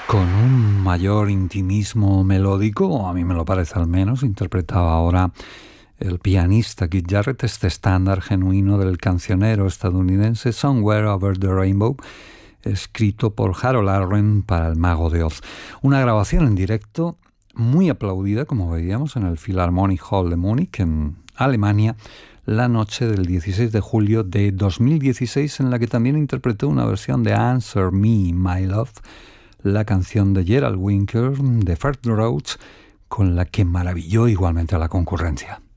Con un mayor intimismo melódico, a mí me lo parece al menos, interpretaba ahora el pianista Keith Jarrett este estándar genuino del cancionero estadounidense Somewhere Over the Rainbow, escrito por Harold Arlen para El Mago de Oz. Una grabación en directo muy aplaudida, como veíamos, en el Philharmonic Hall de Múnich, en Alemania, la noche del 16 de julio de 2016, en la que también interpretó una versión de Answer Me, My Love, la canción de Gerald Winker, de Fred Roach, con la que maravilló igualmente a la concurrencia.